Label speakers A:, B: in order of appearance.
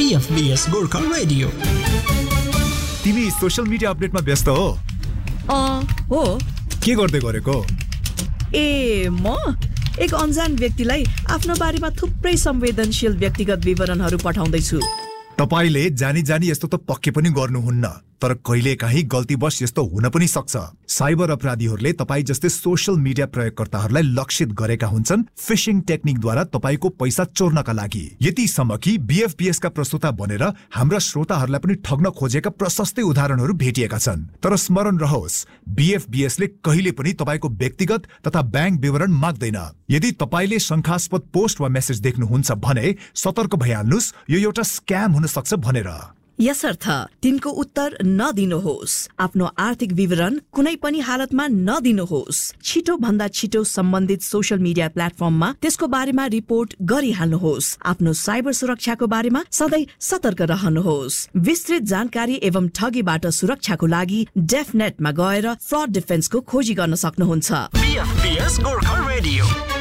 A: BFBS Gorkha radio.
B: तिमी social media अपडेटमा व्यस्त हो?
C: हो।
B: के गर्दै गरेको?
C: म एक अनजान व्यक्तिलाई आफ्नो बारेमा थुप्रै संवेदनशील व्यक्तिगत विवरणहरू पठाउँदैछु।
B: तपाईले जानी जानी यस्तो त पक्कै पनि गर्नुहुन्न, तर कहिलेकाहीँ गल्तीवश यस्तो हुन पनि सक्छ। साइबर अपराधीहरूले तपाई जस्तै सोशल मिडिया प्रयोगकर्ताहरूलाई लक्षित गरेका हुन्छन् फिशिङ टेक्निकद्वारा तपाईको पैसा चोर्नका लागि। यतिसम्म कि BFBS का प्रस्तोता बनेर हाम्रा श्रोताहरूलाई पनि ठग्न खोजेका प्रशस्तै उदाहरणहरू भेटिएका छन्। तर स्मरण रहोस्, BFBS ले कहिले पनि तपाईको व्यक्तिगत तथा ब्याङ्क विवरण माग्दैन। यदि तपाईले शंकास्पद पोस्ट वा मेसेज देख्नुहुन्छ भने सतर्क भइहाल्नुस्, यो एउटा स्क्याम हुन सक्छ भनेर।
C: यसर्थ तिनको उत्तर नदिनुहोस्। आफ्नो आर्थिक विवरण कुनै पनि हालतमा नदिनुहोस्। छिटो भन्दा छिटो सम्बन्धित सोशल मिडिया प्लेटफर्ममा त्यसको बारेमा रिपोर्ट गरिहाल्नुहोस्। आफ्नो साइबर सुरक्षाको बारेमा सधैँ सतर्क रहनुहोस्। विस्तृत जानकारी एवं ठगीबाट सुरक्षाको लागि डेफनेटमा गएर फ्रड डिफेन्सको खोजी गर्न सक्नुहुन्छ।
A: BFBS Gorkha radio.